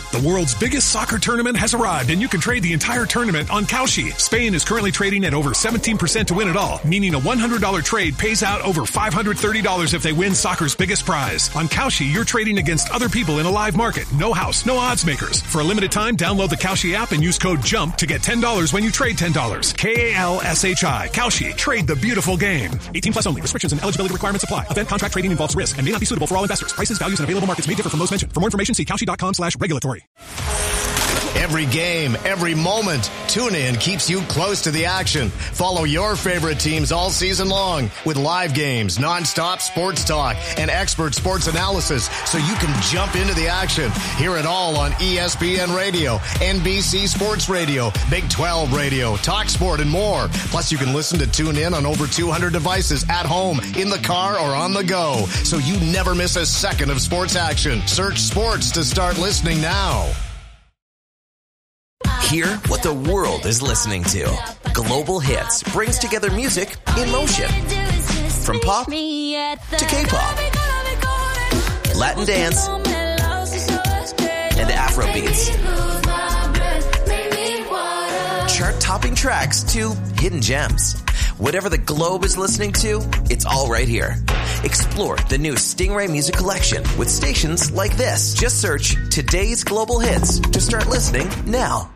The world's biggest soccer tournament has arrived, and you can trade the entire tournament on Kalshi. Spain is currently trading at over 17% to win it all, meaning a $100 trade pays out over $530 if they win soccer's biggest prize. On Kalshi, you're trading against other people in a live market. No house, no odds makers. For a limited time, download the Kalshi app and use code JUMP to get $10 when you trade $10. Kalshi. Kalshi. Trade the beautiful game. 18 plus only. Restrictions and eligibility requirements apply. Event contract trading involves risk and may not be suitable for all investors. Prices, values, and available markets may differ from those mentioned. For more information, see Kalshi.com/regulatory. Every game, every moment, TuneIn keeps you close to the action. Follow your favorite teams all season long with live games, nonstop sports talk, and expert sports analysis so you can jump into the action. Hear it all on ESPN Radio, NBC Sports Radio, Big 12 Radio, Talk Sport, and more. Plus, you can listen to TuneIn on over 200 devices at home, in the car, or on the go, so you never miss a second of sports action. Search sports to start listening now. Hear what the world is listening to. Global Hits brings together music in motion. From pop to K-pop, Latin dance, and Afro beats. Chart-topping tracks to hidden gems. Whatever the globe is listening to, it's all right here. Explore the new Stingray Music Collection with stations like this. Just search Today's Global Hits to start listening now.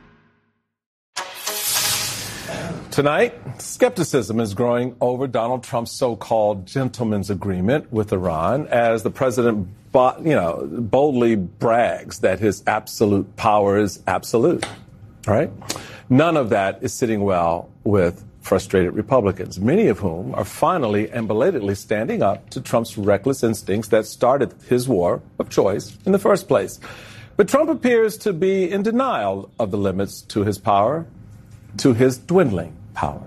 Tonight, skepticism is growing over Donald Trump's so-called gentleman's agreement with Iran as the president, boldly brags that his absolute power is absolute. All right? None of that is sitting well with frustrated Republicans, many of whom are finally and belatedly standing up to Trump's reckless instincts that started his war of choice in the first place. But Trump appears to be in denial of the limits to his power, to his dwindling power.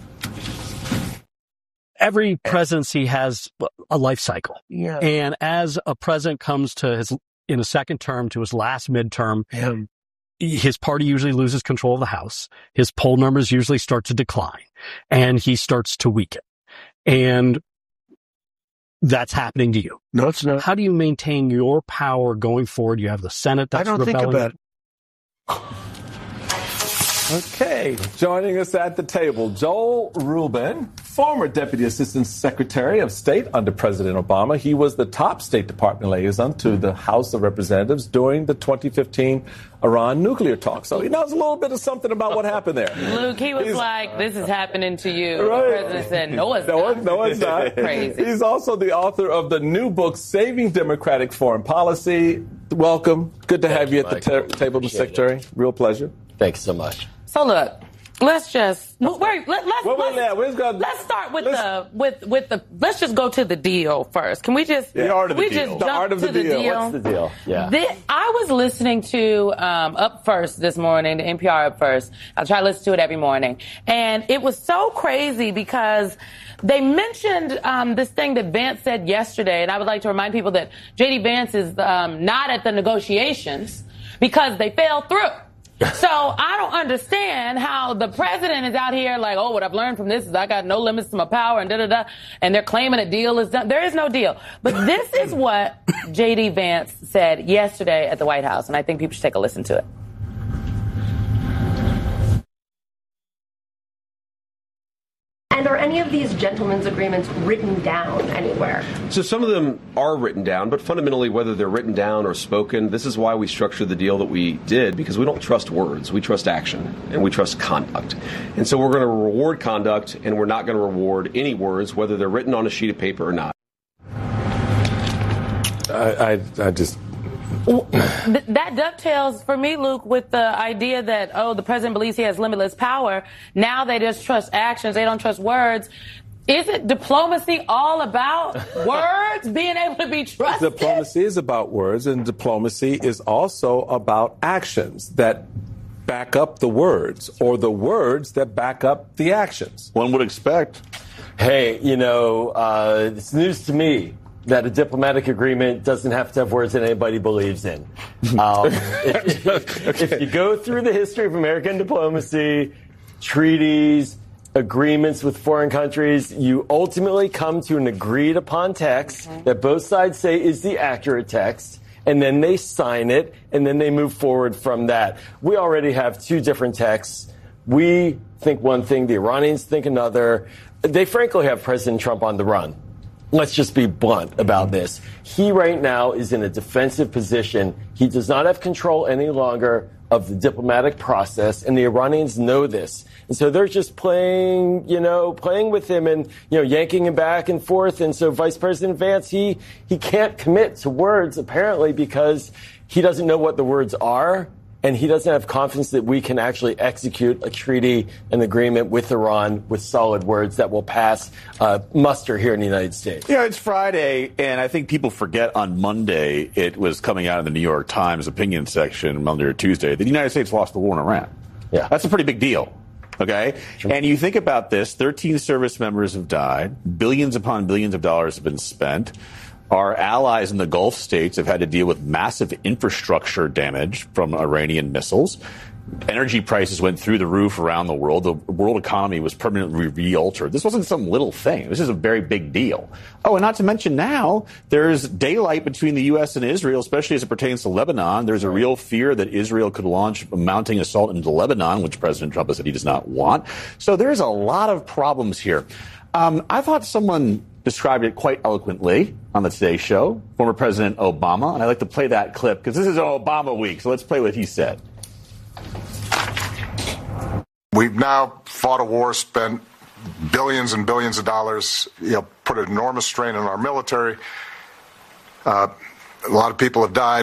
Every presidency has a life cycle. Yeah. And as a president comes to in a second term to his last midterm, his party usually loses control of the House. His poll numbers usually start to decline and he starts to weaken. And that's happening to you. No, it's not. How do you maintain your power going forward? You have the Senate that's rebelling. I don't think about it. Okay, joining us at the table, Joel Rubin, former Deputy Assistant Secretary of State under President Obama. He was the top State Department liaison to the House of Representatives during the 2015 Iran nuclear talks. So he knows a little bit of something about what happened there. Luke, he was like, this is happening to you. Right. The president said, no, it's not. No, it's not. Crazy. He's also the author of the new book, Saving Democratic Foreign Policy. Welcome. Good to have you at the table, Mr. Secretary. Real pleasure. Thanks so much. So look, let's just let's start with let's just go to the deal first. Can we just the art of the deal? The art of the deal. What's the deal? Yeah. I was listening to Up First this morning, the NPR Up First. I try to listen to it every morning, and it was so crazy because they mentioned this thing that Vance said yesterday, and I would like to remind people that J.D. Vance is not at the negotiations because they fell through. So I don't understand how the president is out here like, oh, what I've learned from this is I got no limits to my power and da-da-da, and they're claiming a deal is done. There is no deal. But this is what J.D. Vance said yesterday at the White House, and I think people should take a listen to it. And are any of these gentlemen's agreements written down anywhere? So some of them are written down, but fundamentally, whether they're written down or spoken, this is why we structured the deal that we did, because we don't trust words. We trust action, and we trust conduct. And so we're going to reward conduct, and we're not going to reward any words, whether they're written on a sheet of paper or not. That dovetails for me, Luke, with the idea that, the president believes he has limitless power. Now they just trust actions. They don't trust words. Isn't diplomacy all about words, being able to be trusted? Diplomacy is about words, and diplomacy is also about actions that back up the words, or the words that back up the actions. One would expect. Hey, it's news to me that a diplomatic agreement doesn't have to have words that anybody believes in. If you go through the history of American diplomacy, treaties, agreements with foreign countries, you ultimately come to an agreed upon text that both sides say is the accurate text. and then they sign it, and then they move forward from that. We already have two different texts. We think one thing, the Iranians think another. They frankly have President Trump on the run. Let's just be blunt about this. He right now is in a defensive position. He does not have control any longer of the diplomatic process, and the Iranians know this. And so they're just playing with him and, yanking him back and forth. And so Vice President Vance, he can't commit to words, apparently, because he doesn't know what the words are. And he doesn't have confidence that we can actually execute a treaty, an agreement with Iran with solid words that will pass muster here in the United States. Yeah, it's Friday, and I think people forget on Monday it was coming out in the New York Times opinion section, Monday or Tuesday, that the United States lost the war in Iran. Yeah. That's a pretty big deal. Okay? Sure. And you think about this, 13 service members have died, billions upon billions of dollars have been spent. Our allies in the Gulf states have had to deal with massive infrastructure damage from Iranian missiles. Energy prices went through the roof around the world. The world economy was permanently re-altered. This wasn't some little thing. This is a very big deal. Oh, and not to mention now, there's daylight between the U.S. and Israel, especially as it pertains to Lebanon. There's a real fear that Israel could launch a mounting assault into Lebanon, which President Trump has said he does not want. So there's a lot of problems here. I thought someone described it quite eloquently on the Today Show, former President Obama, and I'd like to play that clip because this is an Obama week, so let's play what he said. We've now fought a war, spent billions and billions of dollars, put an enormous strain on our military. A lot of people have died,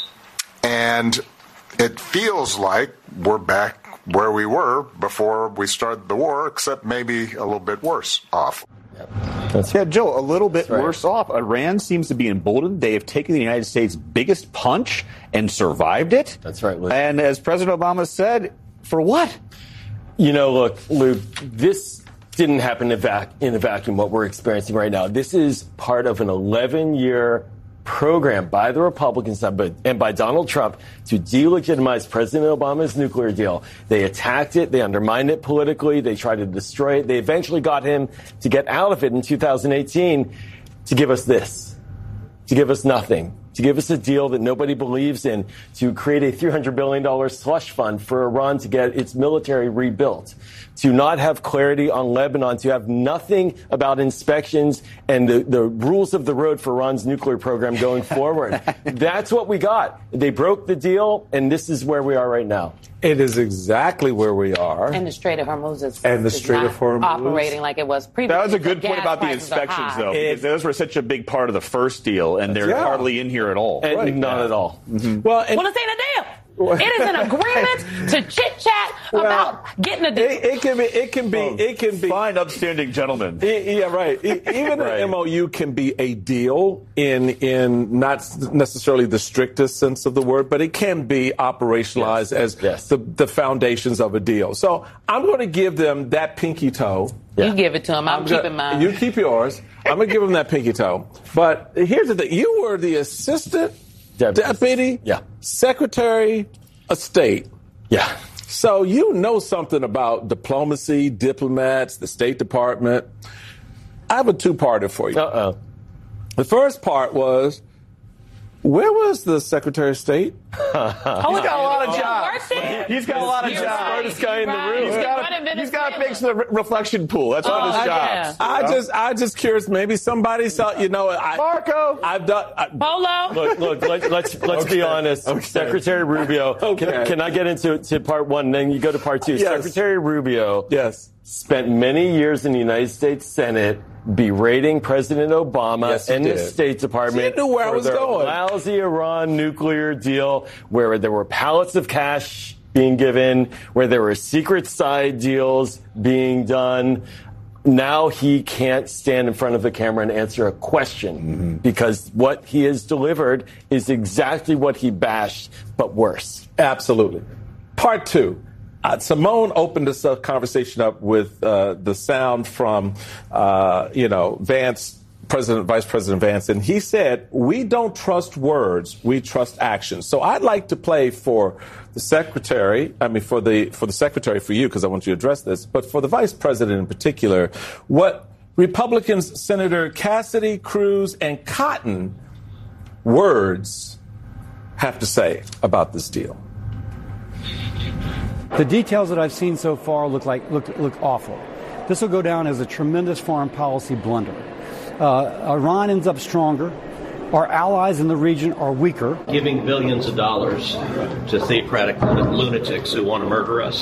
and it feels like we're back where we were before we started the war, except maybe a little bit worse off. Yeah, Joe, a little bit worse off. Iran seems to be emboldened. They have taken the United States' biggest punch and survived it. That's right, Luke. And as President Obama said, for what? Look, Luke, this didn't happen in a vacuum, what we're experiencing right now. This is part of an 11-year program by the Republicans and by Donald Trump to delegitimize President Obama's nuclear deal. They attacked it. They undermined it politically. They tried to destroy it. They eventually got him to get out of it in 2018 to give us this, to give us nothing, to give us a deal that nobody believes in, to create a $300 billion slush fund for Iran to get its military rebuilt, to not have clarity on Lebanon, to have nothing about inspections and the rules of the road for Iran's nuclear program going forward. That's what we got. They broke the deal, and this is where we are right now. It is exactly where we are. And the Strait of Hormuz is not operating like it was previously. That was a good point about the inspections, though, because those were such a big part of the first deal, and they're hardly in here at all. And not at all. Mm-hmm. Well, this ain't a deal. It is an agreement to chit-chat about getting a deal. It can be fine, upstanding gentlemen. Yeah, right. Even an MOU can be a deal in not necessarily the strictest sense of the word, but it can be operationalized as the foundations of a deal. So I'm going to give them that pinky toe. You give it to them. I'm keeping mine. You keep yours. I'm going to give them that pinky toe. But here's the thing. You were the assistant Deputy Secretary of State. Yeah. So you know something about diplomacy, diplomats, the State Department. I have a two-parter for you. Uh-oh. The first part was, where was the Secretary of State? He's got a lot of jobs. He's got a lot of jobs. Smartest guy in the room. He's got to fix the reflection pool. That's one of his jobs. I just curious. Maybe somebody saw. Marco. I've done. Polo. Look. Let's be honest. Okay. Secretary Rubio. Okay. Can I get into part one? Then you go to part two. Yes. Secretary Rubio. Yes. Spent many years in the United States Senate berating President Obama and the State Department so you knew where I was going. Lousy Iran nuclear deal where there were pallets of cash being given, where there were secret side deals being done. Now he can't stand in front of the camera and answer a question because what he has delivered is exactly what he bashed, but worse. Absolutely. Part two. Simone opened this conversation up with the sound from, Vance, Vice President Vance, and he said, we don't trust words, we trust actions. So I'd like to play for the Secretary, for the Secretary, for you, because I want you to address this, but for the Vice President in particular, what Republicans, Senator Cassidy, Cruz, and Cotton, words, have to say about this deal? The details that I've seen so far look awful. This will go down as a tremendous foreign policy blunder. Iran ends up stronger. Our allies in the region are weaker. Giving billions of dollars to theocratic lunatics who want to murder us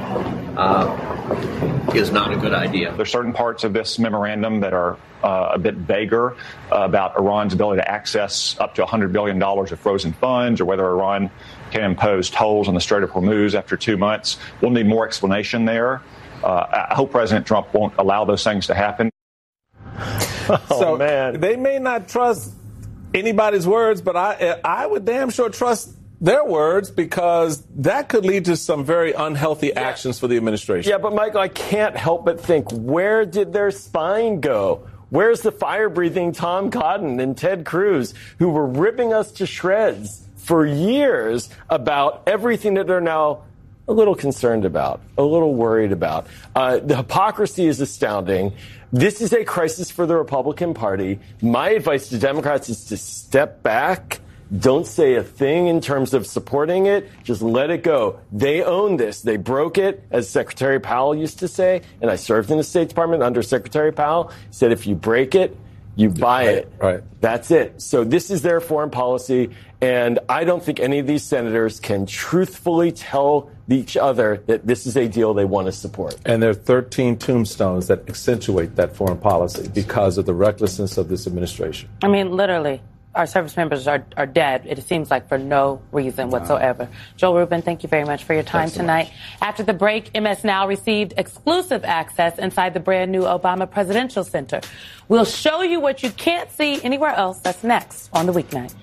is not a good idea. There's certain parts of this memorandum that are a bit vaguer about Iran's ability to access up to $100 billion of frozen funds, or whether Iran can impose tolls on the Strait of Hormuz after 2 months. We'll need more explanation there. I hope President Trump won't allow those things to happen. So they may not trust anybody's words, but I would damn sure trust their words, because that could lead to some very unhealthy actions for the administration. Yeah, but Michael, I can't help but think, where did their spine go? Where's the fire-breathing Tom Cotton and Ted Cruz, who were ripping us to shreds for years about everything that they're now a little concerned about, a little worried about? The hypocrisy is astounding. This is a crisis for the Republican Party. My advice to Democrats is to step back. Don't say a thing in terms of supporting it. Just let it go. They own this. They broke it, as Secretary Powell used to say, and I served in the State Department under Secretary Powell. He said, if you break it, you buy it. Right. That's it. So this is their foreign policy, and I don't think any of these senators can truthfully tell each other that this is a deal they want to support. And there are 13 tombstones that accentuate that foreign policy because of the recklessness of this administration. I mean, literally, our service members are dead, it seems like, for no reason whatsoever. Joel Rubin, thank you very much for your time tonight. After the break, MS Now received exclusive access inside the brand new Obama Presidential Center. We'll show you what you can't see anywhere else. That's next on The Weeknight.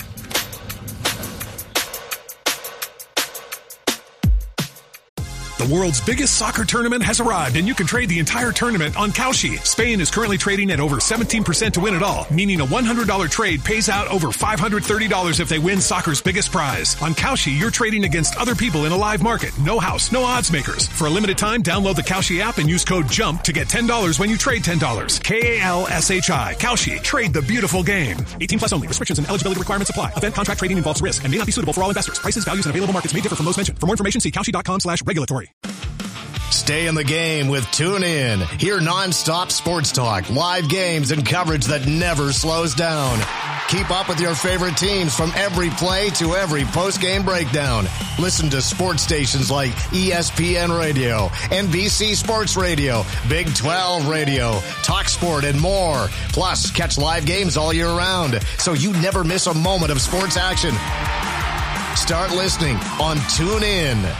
The world's biggest soccer tournament has arrived, and you can trade the entire tournament on Kalshi. Spain is currently trading at over 17% to win it all, meaning a $100 trade pays out over $530 if they win soccer's biggest prize. On Kalshi, you're trading against other people in a live market. No house, no odds makers. For a limited time, download the Kalshi app and use code JUMP to get $10 when you trade $10. Kalshi. Kalshi. Trade the beautiful game. 18 plus only. Restrictions and eligibility requirements apply. Event contract trading involves risk and may not be suitable for all investors. Prices, values, and available markets may differ from those mentioned. For more information, see Kalshi.com/regulatory. Stay in the game with TuneIn. Hear non-stop sports talk, live games, and coverage that never slows down. Keep up with your favorite teams from every play to every post-game breakdown. Listen to sports stations like ESPN Radio, NBC Sports Radio, Big 12 Radio, TalkSport, and more. Plus, catch live games all year round, so you never miss a moment of sports action. Start listening on TuneIn.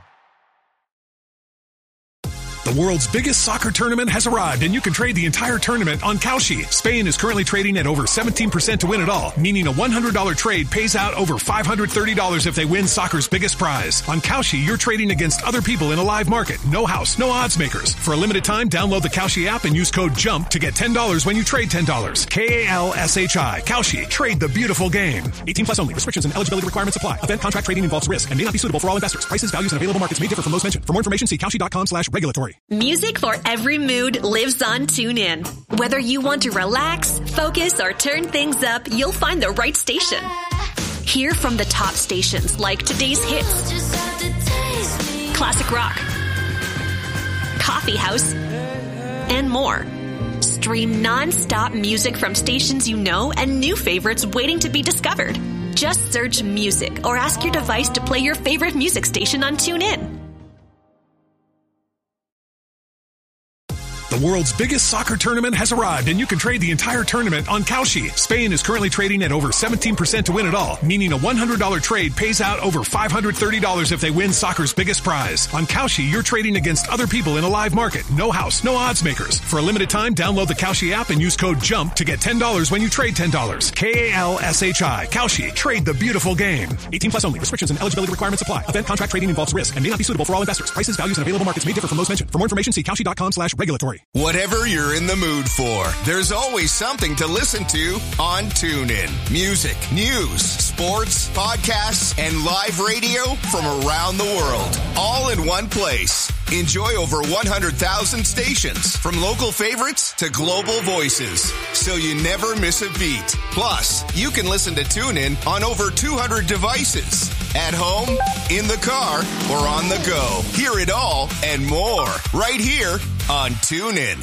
The world's biggest soccer tournament has arrived, and you can trade the entire tournament on Kalshi. Spain is currently trading at over 17% to win it all, meaning a $100 trade pays out over $530 if they win soccer's biggest prize. On Kalshi, you're trading against other people in a live market. No house, no odds makers. For a limited time, download the Kalshi app and use code JUMP to get $10 when you trade $10. Kalshi. Kalshi. Trade the beautiful game. 18 plus only. Restrictions and eligibility requirements apply. Event contract trading involves risk and may not be suitable for all investors. Prices, values, and available markets may differ from those mentioned. For more information, see Kalshi.com/regulatory. Music for every mood lives on TuneIn. Whether you want to relax, focus, or turn things up, you'll find the right station. Hear from the top stations like today's hits, classic rock, coffee house, and more. Stream non-stop music from stations you know and new favorites waiting to be discovered. Just search music or ask your device to play your favorite music station on TuneIn. The world's biggest soccer tournament has arrived, and you can trade the entire tournament on Kalshi. Spain is currently trading at over 17% to win it all, meaning a $100 trade pays out over $530 if they win soccer's biggest prize. On Kalshi, you're trading against other people in a live market. No house, no odds makers. For a limited time, download the Kalshi app and use code JUMP to get $10 when you trade $10. Kalshi. Kalshi. Trade the beautiful game. 18 plus only. Restrictions and eligibility requirements apply. Event contract trading involves risk and may not be suitable for all investors. Prices, values, and available markets may differ from those mentioned. For more information, see Kalshi.com/regulatory. Whatever you're in the mood for, there's always something to listen to on TuneIn. Music, news, sports, podcasts, and live radio from around the world. All in one place. Enjoy over 100,000 stations, from local favorites to global voices, so you never miss a beat. Plus, you can listen to TuneIn on over 200 devices. At home, in the car, or on the go. Hear it all and more right here on TuneIn.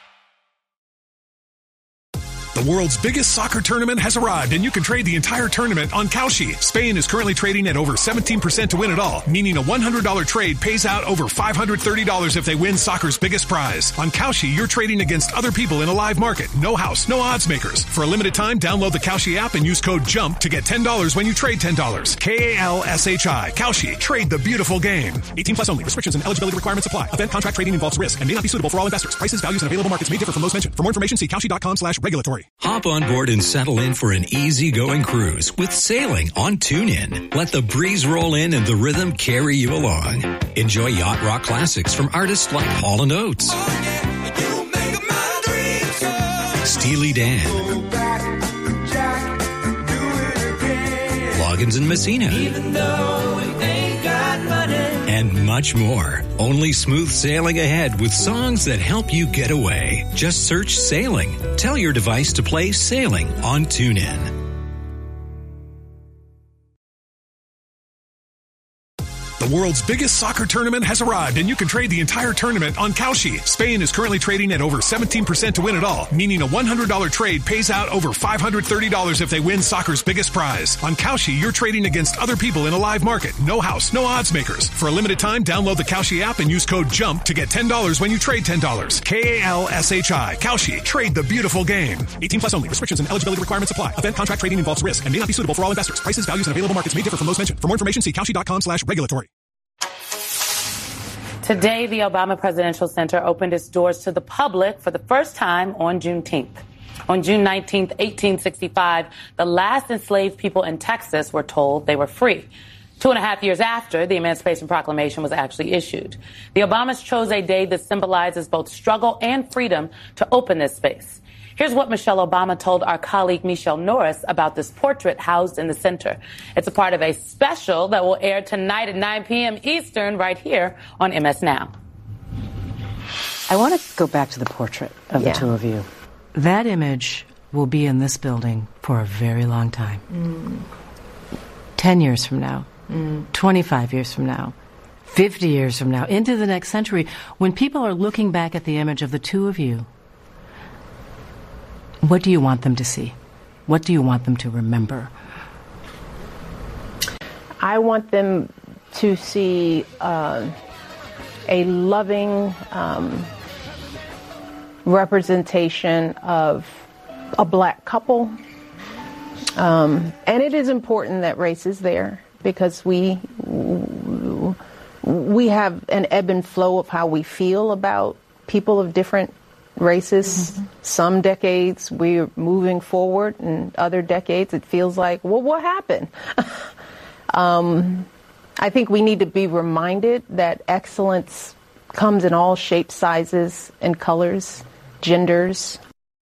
The world's biggest soccer tournament has arrived, and you can trade the entire tournament on Kalshi. Spain is currently trading at over 17% to win it all, meaning a $100 trade pays out over $530 if they win soccer's biggest prize. On Kalshi, you're trading against other people in a live market. No house, no odds makers. For a limited time, download the Kalshi app and use code JUMP to get $10 when you trade $10. Kalshi. Kalshi. Trade the beautiful game. 18 plus only. Restrictions and eligibility requirements apply. Event contract trading involves risk and may not be suitable for all investors. Prices, values, and available markets may differ from those mentioned. For more information, see Kalshi.com/regulatory. Hop on board and settle in for an easygoing cruise with sailing on TuneIn. Let the breeze roll in and the rhythm carry you along. Enjoy yacht rock classics from artists like Hall & Oates, Steely Dan, Loggins and Messina, and much more. Only smooth sailing ahead with songs that help you get away. Just search Sailing. Tell your device to play Sailing on TuneIn. The world's biggest soccer tournament has arrived, and you can trade the entire tournament on Kalshi. Spain is currently trading at over 17% to win it all, meaning a $100 trade pays out over $530 if they win soccer's biggest prize. On Kalshi, you're trading against other people in a live market. No house, no odds makers. For a limited time, download the Kalshi app and use code JUMP to get $10 when you trade $10. Kalshi. Kalshi. Trade the beautiful game. 18 plus only. Restrictions and eligibility requirements apply. Event contract trading involves risk and may not be suitable for all investors. Prices, values, and available markets may differ from those mentioned. For more information, see Kalshi.com/regulatory. Today, the Obama Presidential Center opened its doors to the public for the first time on Juneteenth. On June 19th, 1865, the last enslaved people in Texas were told they were free. 2.5 years after, the Emancipation Proclamation was actually issued. The Obamas chose a day that symbolizes both struggle and freedom to open this space. Here's what Michelle Obama told our colleague Michelle Norris about this portrait housed in the center. It's a part of a special that will air tonight at 9 p.m. Eastern right here on MS Now. I want to go back to the portrait of the two of you. That image will be in this building for a very long time. 10 years from now, 25 years from now, 50 years from now, into the next century, when people are looking back at the image of the two of you, what do you want them to see? What do you want them to remember? I want them to see a loving representation of a black couple. And it is important that race is there because we have an ebb and flow of how we feel about people of different races. Mm-hmm. Some decades we're moving forward, and other decades it feels like, well, what happened? I think we need to be reminded that excellence comes in all shapes, sizes, and colors, genders.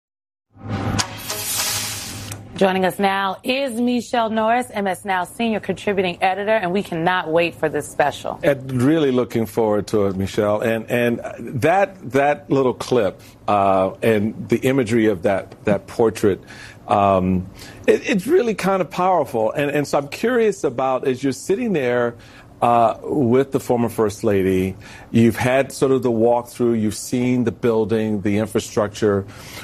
Joining us now is Michelle Norris, MS Now senior contributing editor, and we cannot wait for this special. Really looking forward to it, Michelle. And that little clip and the imagery of that portrait, it's really kind of powerful. And so I'm curious about, as you're sitting there with the former First Lady, you've had sort of the walkthrough, you've seen the building, the infrastructure.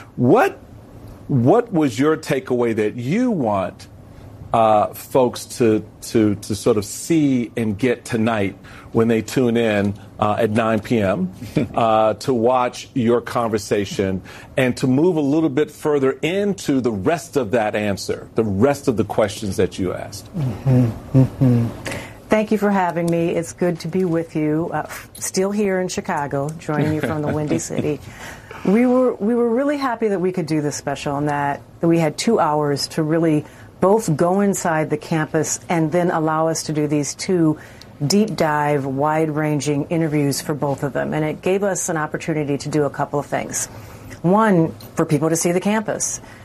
What was your takeaway that you want folks to sort of see and get tonight when they tune in at 9 p.m. To watch your conversation and to move a little bit further into the rest of that answer, the rest of the questions that you asked? Mm-hmm. Mm-hmm. Thank you for having me. It's good to be with you. Still here in Chicago, joining you from the Windy City. We were really happy that we could do this special and that we had 2 hours to really both go inside the campus and then allow us to do these two deep dive, wide-ranging interviews for both of them. And it gave us an opportunity to do a couple of things. One, for people to see the campus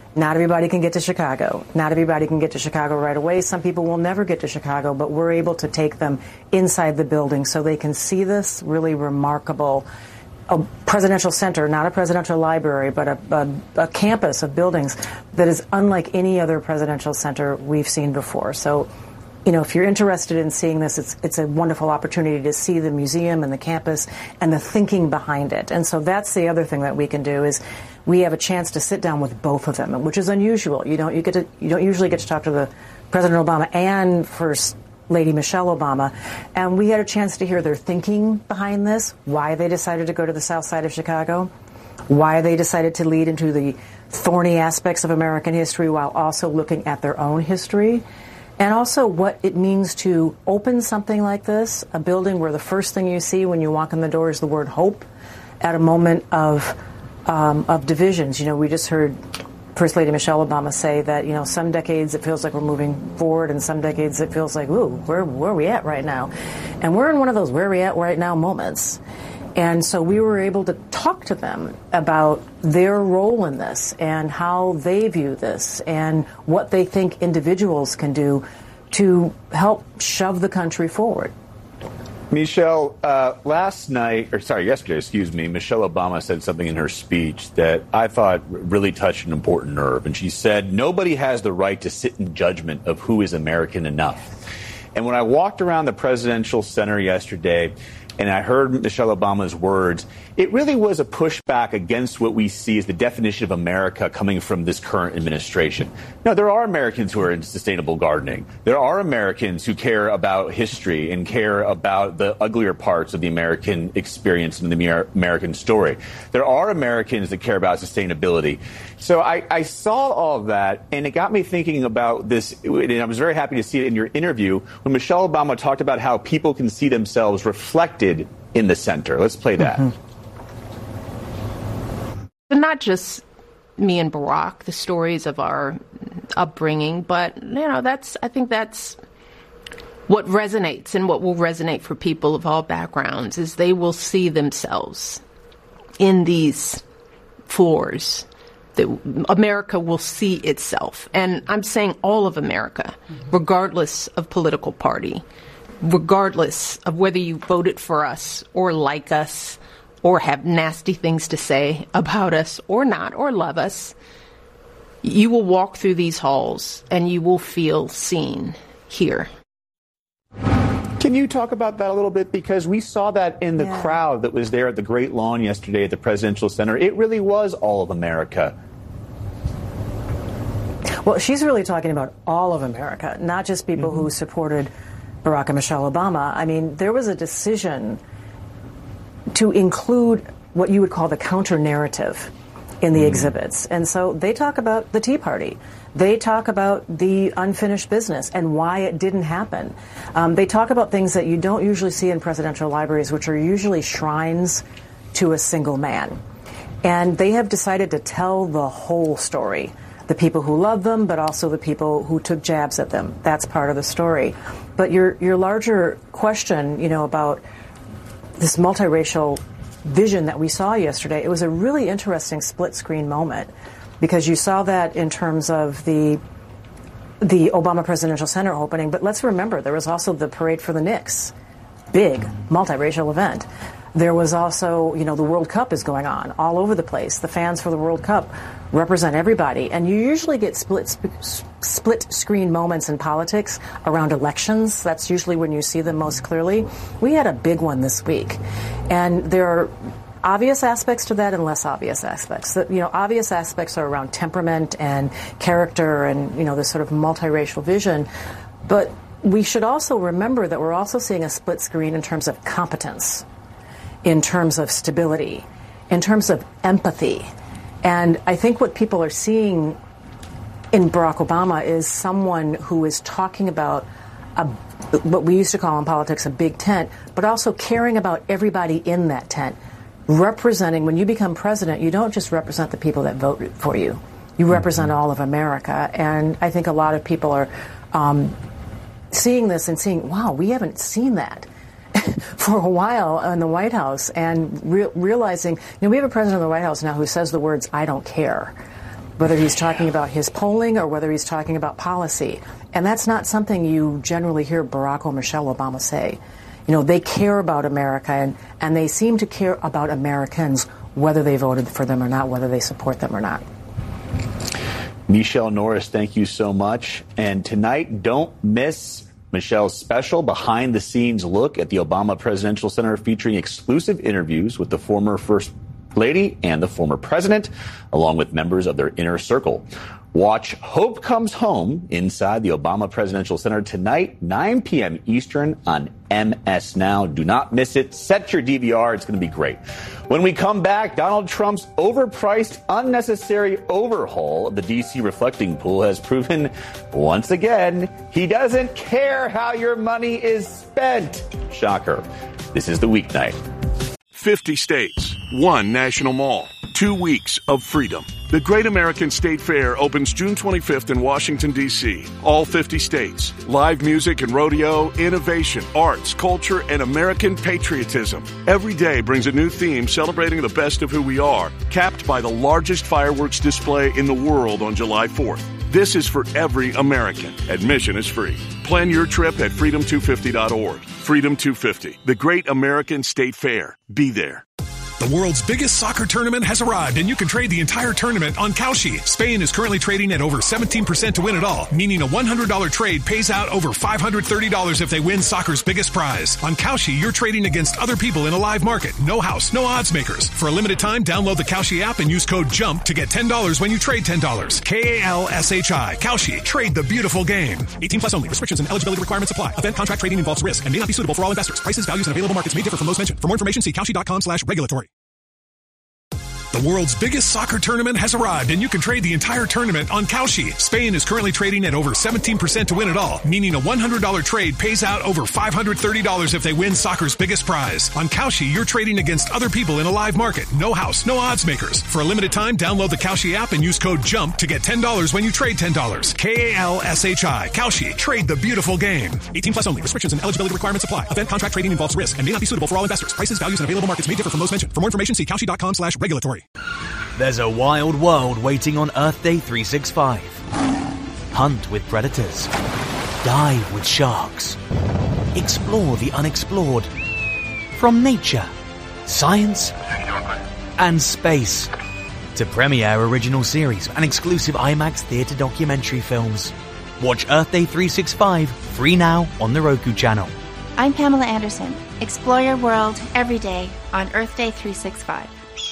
Not everybody can get to Chicago. Not everybody can get to Chicago right away. Some people will never get to Chicago, but we're able to take them inside the building so they can see this really remarkable presidential center, not a presidential library, but a campus of buildings that is unlike any other presidential center we've seen before. So, if you're interested in seeing this, it's a wonderful opportunity to see the museum and the campus and the thinking behind it. And so that's the other thing that we can do is we have a chance to sit down with both of them, which is unusual. You don't usually get to talk to the President Obama and First Lady Michelle Obama, and we had a chance to hear their thinking behind this, why they decided to go to the south side of Chicago, why they decided to lead into the thorny aspects of American history while also looking at their own history, and also what it means to open something like this, a building where the first thing you see when you walk in the door is the word hope, at a moment of divisions. We just heard First Lady Michelle Obama say that, some decades it feels like we're moving forward and some decades it feels like, ooh, where are we at right now? And we're in one of those where are we at right now moments. And so we were able to talk to them about their role in this and how they view this and what they think individuals can do to help shove the country forward. Michelle, yesterday, Michelle Obama said something in her speech that I thought really touched an important nerve. And she said, nobody has the right to sit in judgment of who is American enough. And when I walked around the presidential center yesterday and I heard Michelle Obama's words, it really was a pushback against what we see as the definition of America coming from this current administration. Now, there are Americans who are into sustainable gardening. There are Americans who care about history and care about the uglier parts of the American experience and the American story. There are Americans that care about sustainability. So I saw all of that, and it got me thinking about this, and I was very happy to see it in your interview when Michelle Obama talked about how people can see themselves reflected in the center. Let's play that. Mm-hmm. Not just me and Barack, the stories of our upbringing, but I think that's what resonates and what will resonate for people of all backgrounds is they will see themselves in these floors. That America will see itself, and I'm saying all of America, regardless of political party, regardless of whether you voted for us or like us or have nasty things to say about us or not, or love us, you will walk through these halls and you will feel seen here. Can you talk about that a little bit? Because we saw that in the crowd that was there at the Great Lawn yesterday at the Presidential Center. It really was all of America. Well, she's really talking about all of America, not just people who supported Barack and Michelle Obama. I mean, there was a decision to include what you would call the counter-narrative in the exhibits. And so they talk about the Tea Party. They talk about the unfinished business and why it didn't happen. They talk about things that you don't usually see in presidential libraries, which are usually shrines to a single man. And they have decided to tell the whole story. The people who love them, but also the people who took jabs at them. That's part of the story. But your larger question, about this multiracial vision that we saw yesterday, it was a really interesting split-screen moment because you saw that in terms of the Obama Presidential Center opening. But let's remember, there was also the Parade for the Knicks, big multiracial event. There was also, the World Cup is going on all over the place. The fans for the World Cup represent everybody. And you usually get split screen moments in politics around elections. That's usually when you see them most clearly. We had a big one this week. And there are obvious aspects to that and less obvious aspects. Obvious aspects are around temperament and character and, this sort of multiracial vision. But we should also remember that we're also seeing a split screen in terms of competence, in terms of stability, in terms of empathy. And I think what people are seeing in Barack Obama is someone who is talking about what we used to call in politics a big tent, but also caring about everybody in that tent. Representing, when you become president, you don't just represent the people that vote for you. You represent all of America. And I think a lot of people are seeing this and seeing, wow, we haven't seen that for a while in the White House, and realizing, we have a president of the White House now who says the words, "I don't care." whether he's talking about his polling or whether he's talking about policy. And that's not something you generally hear Barack or Michelle Obama say. You know, they care about America, and they seem to care about Americans, whether they voted for them or not, whether they support them or not. Michelle Norris, thank you so much. And tonight, don't miss Michelle's special behind-the-scenes look at the Obama Presidential Center, featuring exclusive interviews with the former First Lady and the former president, along with members of their inner circle. Watch Hope Comes Home inside the Obama Presidential Center tonight, 9 p.m. Eastern on MS Now. Do not miss it. Set your DVR. It's going to be great. When we come back, Donald Trump's overpriced, unnecessary overhaul of the D.C. reflecting pool has proven once again he doesn't care how your money is spent. Shocker. This is The Weeknight. 50 states, 1 national mall, 2 weeks of freedom. The Great American State Fair opens June 25th in Washington, D.C. All 50 states. Live music and rodeo, innovation, arts, culture, and American patriotism. Every day brings a new theme celebrating the best of who we are, capped by the largest fireworks display in the world on July 4th. This is for every American. Admission is free. Plan your trip at freedom250.org. Freedom 250, the Great American State Fair. Be there. The world's biggest soccer tournament has arrived, and you can trade the entire tournament on Kalshi. Spain is currently trading at over 17% to win it all, meaning a $100 trade pays out over $530 if they win soccer's biggest prize. On Kalshi, you're trading against other people in a live market. No house, no odds makers. For a limited time, download the Kalshi app and use code JUMP to get $10 when you trade $10. Kalshi. Kalshi. Trade the beautiful game. 18 plus only. Restrictions and eligibility requirements apply. Event contract trading involves risk and may not be suitable for all investors. Prices, values, and available markets may differ from those mentioned. For more information, see Kalshi.com/regulatory. The world's biggest soccer tournament has arrived, and you can trade the entire tournament on Kalshi. Spain is currently trading at over 17% to win it all, meaning a $100 trade pays out over $530 if they win soccer's biggest prize. On Kalshi, you're trading against other people in a live market. No house, no odds makers. For a limited time, download the Kalshi app and use code JUMP to get $10 when you trade $10. Kalshi. Kalshi. Trade the beautiful game. 18 plus only. Restrictions and eligibility requirements apply. Event contract trading involves risk and may not be suitable for all investors. Prices, values, and available markets may differ from those mentioned. For more information, see Kalshi.com/regulatory. There's a wild world waiting on Earth Day 365. Hunt with predators. Dive with sharks. Explore the unexplored. From nature, science, and space. To premiere original series and exclusive IMAX theatre documentary films. Watch Earth Day 365 free now on the Roku channel. I'm Pamela Anderson. Explore your world every day on Earth Day 365.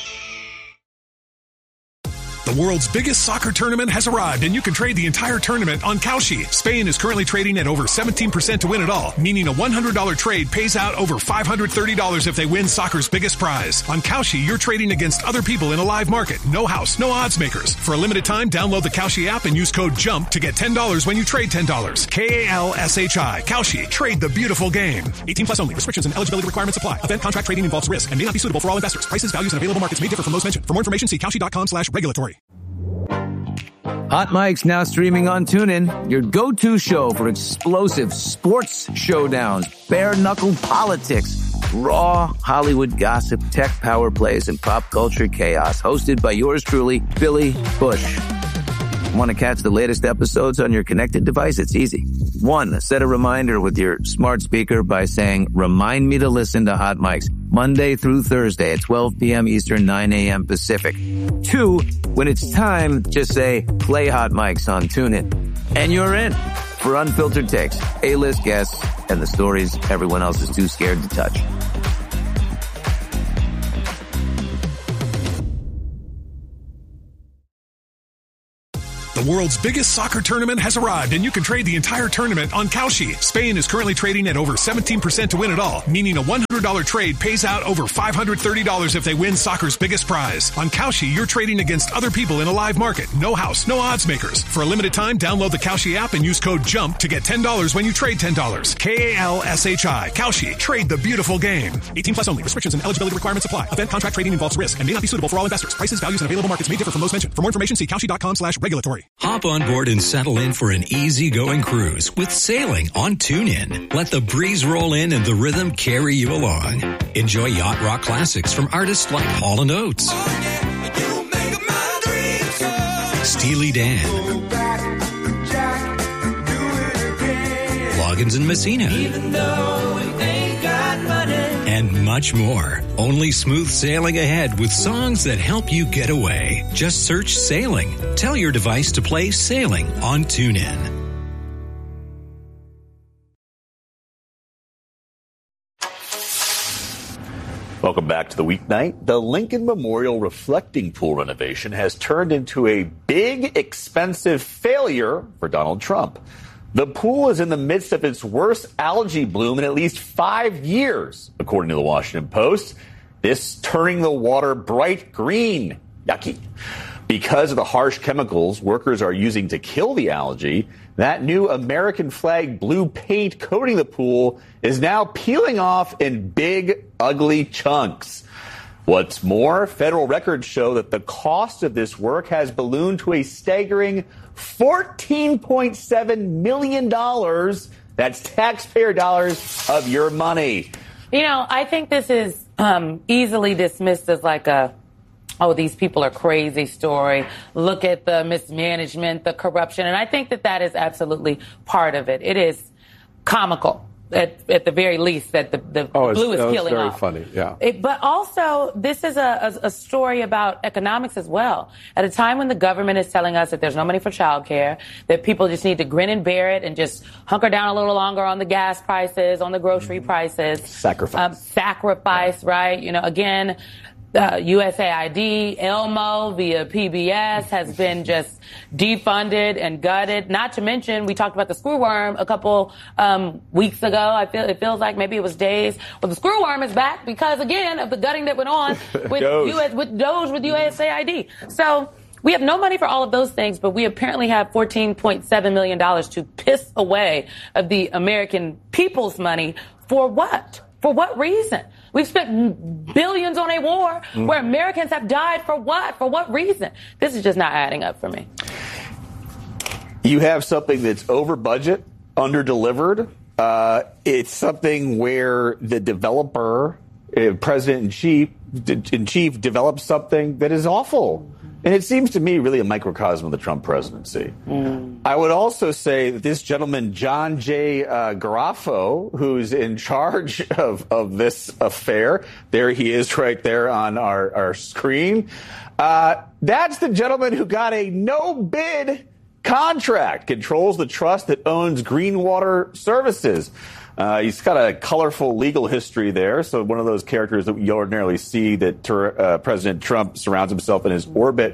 The world's biggest soccer tournament has arrived, and you can trade the entire tournament on Kalshi. Spain is currently trading at over 17% to win it all, meaning a $100 trade pays out over $530 if they win soccer's biggest prize. On Kalshi, you're trading against other people in a live market. No house, no odds makers. For a limited time, download the Kalshi app and use code JUMP to get $10 when you trade $10. Kalshi. Kalshi. Trade the beautiful game. 18 plus only. Restrictions and eligibility requirements apply. Event contract trading involves risk and may not be suitable for all investors. Prices, values, and available markets may differ from those mentioned. For more information, see Kalshi.com/regulatory. Hot Mike's now streaming on TuneIn, your go-to show for explosive sports showdowns, bare-knuckle politics, raw Hollywood gossip, tech power plays, and pop culture chaos. Hosted by yours truly, Billy Bush. Want to catch the latest episodes on your connected device? It's easy. 1, set a reminder with your smart speaker by saying, "Remind me to listen to Hot Mike's Monday through Thursday at 12 p.m. Eastern, 9 a.m. Pacific." 2, when it's time, just say, "Play Hot Mike's" on TuneIn. And you're in for unfiltered takes, A-list guests, and the stories everyone else is too scared to touch. The world's biggest soccer tournament has arrived, and you can trade the entire tournament on Kalshi. Spain is currently trading at over 17% to win it all, meaning a $100 trade pays out over $530 if they win soccer's biggest prize. On Kalshi, you're trading against other people in a live market. No house, no odds makers. For a limited time, download the Kalshi app and use code JUMP to get $10 when you trade $10. Kalshi. Kalshi. Trade the beautiful game. 18 plus only. Restrictions and eligibility requirements apply. Event contract trading involves risk and may not be suitable for all investors. Prices, values, and available markets may differ from those mentioned. For more information, see Kalshi.com/regulatory. Hop on board and settle in for an easygoing cruise with sailing on TuneIn. Let the breeze roll in and the rhythm carry you along. Enjoy yacht rock classics from artists like Hall & Oates. Steely Dan, Loggins and Messina, even though we ain't got money, and much more. Only smooth sailing ahead with songs that help you get away. Just search Sailing. Tell your device to play Sailing on TuneIn. Welcome back to the weeknight. The Lincoln Memorial Reflecting Pool renovation has turned into a big, expensive failure for Donald Trump. The pool is in the midst of its worst algae bloom in at least 5 years, according to the Washington Post. This turning the water bright green. Yucky. Because of the harsh chemicals workers are using to kill the algae, that new American flag blue paint coating the pool is now peeling off in big, ugly chunks. What's more, federal records show that the cost of this work has ballooned to a staggering $14.7 million. That's taxpayer dollars of your money. You know, I think this is easily dismissed as like oh, these people are crazy story. Look at the mismanagement, the corruption. And I think that is absolutely part of it. It is comical. At the very least, that the blue is killing off. It's very funny, yeah. But also, this is a story about economics as well. At a time when the government is telling us that there's no money for childcare, that people just need to grin and bear it and just hunker down a little longer on the gas prices, on the grocery prices. Sacrifice, right? You know, again, USAID, Elmo via PBS has been just defunded and gutted. Not to mention, we talked about the screwworm a couple weeks ago. It feels like maybe it was days. Well, the screwworm is back because, again, of the gutting that went on with USAID. So we have no money for all of those things, but we apparently have $14.7 million to piss away of the American people's money. For what? For what reason? We've spent billions on a war where Americans have died. For what? For what reason? This is just not adding up for me. You have something that's over budget, under delivered. It's something where the developer, president in chief, develops something that is awful. And it seems to me really a microcosm of the Trump presidency. I would also say that this gentleman, John J. Garofalo, who's in charge of this affair, there he is right there on our screen. That's the gentleman who got a no-bid contract, controls the trust that owns Greenwater Services. He's got a colorful legal history there, so one of those characters that you ordinarily see that President Trump surrounds himself in his orbit.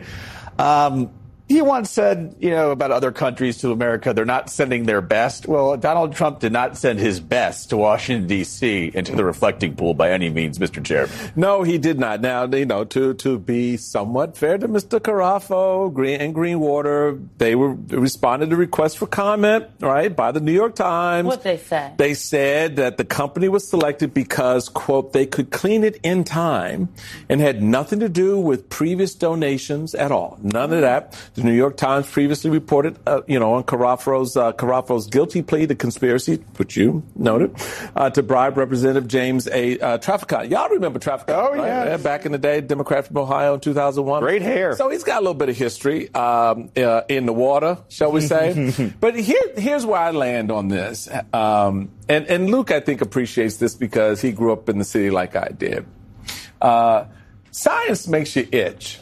He once said, about other countries to America, they're not sending their best. Well, Donald Trump did not send his best to Washington, D.C. and to the reflecting pool by any means, Mr. Chairman. No, he did not. Now, to be somewhat fair to Mr. Garofalo and Greenwater, they responded to requests for comment, right, by the New York Times. What'd they say? They said that the company was selected because, quote, they could clean it in time and had nothing to do with previous donations at all. None of that. The New York Times previously reported, on Garofalo's guilty plea to conspiracy, which you noted, to bribe Representative James A. Traficant. Y'all remember Traficant? Oh, yeah. Right? Back in the day, Democrat from Ohio in 2001. Great hair. So he's got a little bit of history in the water, shall we say. But here's where I land on this. And Luke, I think, appreciates this because he grew up in the city like I did. Science makes you itch.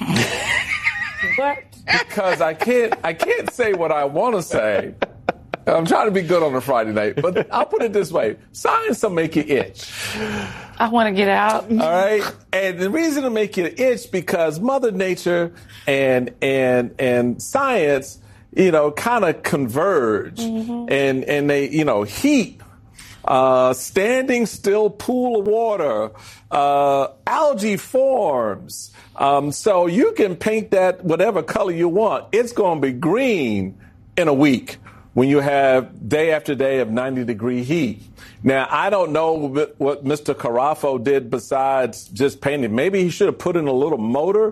What? Because I can't say what I want to say. I'm trying to be good on a Friday night, but I'll put it this way. Science will make you itch. I want to get out. All right? And the reason to make you itch because Mother Nature and science, kind of converge. And they, heat, standing still pool of water, algae forms. So you can paint that whatever color you want. It's going to be green in a week when you have day after day of 90-degree heat. Now, I don't know what Mr. Garofalo did besides just painting. Maybe he should have put in a little motor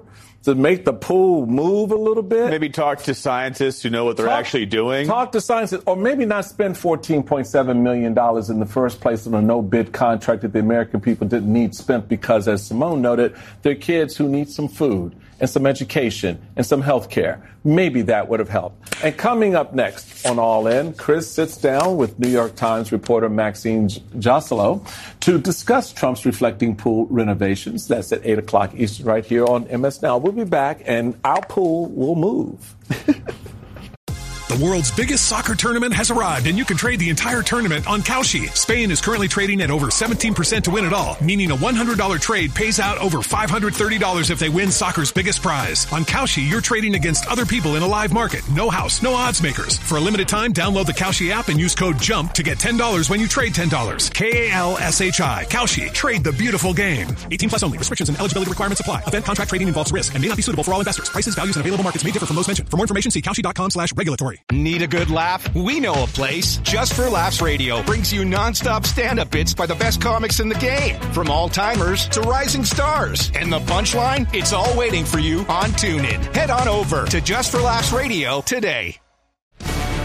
to make the pool move a little bit. Maybe talk to scientists who know what they're actually doing. Talk to scientists, or maybe not spend $14.7 million in the first place on a no-bid contract that the American people didn't need spent because, as Simone noted, there are kids who need some food and some education and some health care. Maybe that would have helped. And coming up next on All In, Chris sits down with New York Times reporter Maxine Joselo to discuss Trump's reflecting pool renovations. That's at 8 o'clock Eastern right here on MS Now. We'll be back, and our pool will move. The world's biggest soccer tournament has arrived, and you can trade the entire tournament on Kalshi. Spain is currently trading at over 17% to win it all, meaning a $100 trade pays out over $530 if they win soccer's biggest prize. On Kalshi, you're trading against other people in a live market. No house, no odds makers. For a limited time, download the Kalshi app and use code JUMP to get $10 when you trade $10. Kalshi. Kalshi. Trade the beautiful game. 18 plus only. Restrictions and eligibility requirements apply. Event contract trading involves risk and may not be suitable for all investors. Prices, values, and available markets may differ from those mentioned. For more information, see Kalshi.com/regulatory. Need a good laugh? We know a place. Just for Laughs Radio brings you nonstop stand-up bits by the best comics in the game. From all-timers to rising stars. And the punchline? It's all waiting for you on TuneIn. Head on over to Just for Laughs Radio today.